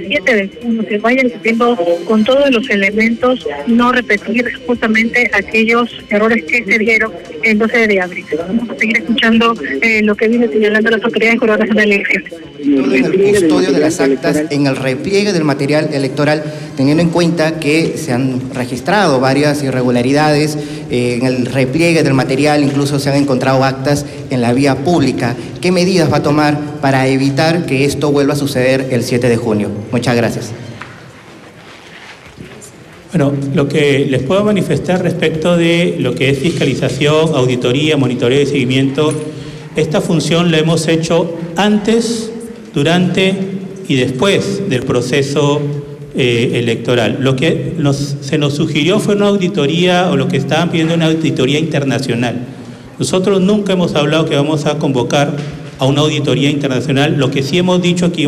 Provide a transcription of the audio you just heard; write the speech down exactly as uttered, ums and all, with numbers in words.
siete de junio se vaya discutiendo con todos los elementos, no repetir justamente aquellos errores que se dieron el doce de abril. Vamos a seguir escuchando eh, lo que viene señalando las autoridades juradas de la elección. En el custodio de las actas, en el repliegue del material electoral, teniendo en cuenta que se han registrado varias irregularidades, eh, en el repliegue del material incluso se han encontrado actas en la vía pública. ¿Qué medidas va a tomar para evitar que esto vuelva a suceder el siete de junio? Muchas gracias. Bueno, lo que les puedo manifestar respecto de lo que es fiscalización, auditoría, monitoreo y seguimiento, esta función la hemos hecho antes, durante y después del proceso eh, electoral. Lo que nos, se nos sugirió fue una auditoría, o lo que estaban pidiendo una auditoría internacional. Nosotros nunca hemos hablado que vamos a convocar a una auditoría internacional. Lo que sí hemos dicho aquí